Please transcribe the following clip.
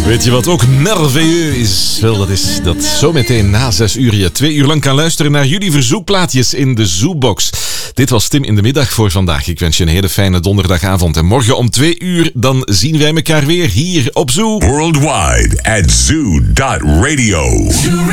Weet je wat ook merveilleux is? Wel, dat is dat zometeen na 6 uur je 2 uur lang kan luisteren naar jullie verzoekplaatjes in de Zoobox. Dit was Tim in de middag voor vandaag. Ik wens je een hele fijne donderdagavond. En morgen om 2 uur dan zien wij elkaar weer hier op Zoo. Worldwide at zoo.radio.